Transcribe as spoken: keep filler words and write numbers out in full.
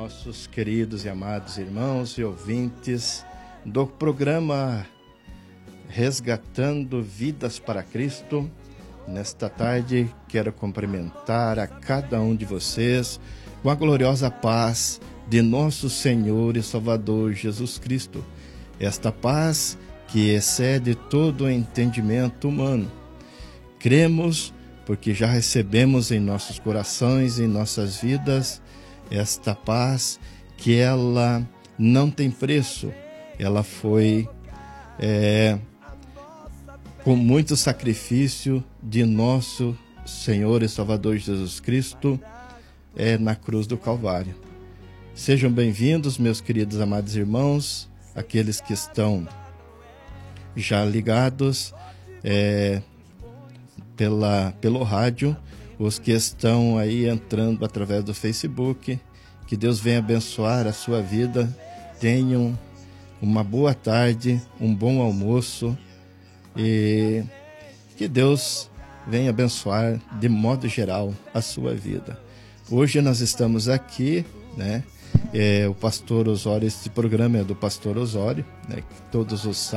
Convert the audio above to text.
nossos queridos e amados irmãos e ouvintes do programa Resgatando Vidas para Cristo. Nesta tarde, quero cumprimentar a cada um de vocês com a gloriosa paz de nosso Senhor e Salvador Jesus Cristo. Esta paz que excede todo o entendimento humano. Cremos porque já recebemos em nossos corações, em nossas vidas, esta paz que ela não tem preço. Ela foi é, com muito sacrifício de nosso Senhor e Salvador Jesus Cristo é, na cruz do Calvário. Sejam bem-vindos, meus queridos amados irmãos, aqueles que estão já ligados é, pela, pelo rádio, os que estão aí entrando através do Facebook. Que Deus venha abençoar a sua vida. Tenham uma boa tarde, um bom almoço e que Deus venha abençoar de modo geral a sua vida. Hoje nós estamos aqui, né? É, o pastor Osório, este programa é do pastor Osório, né? Todos os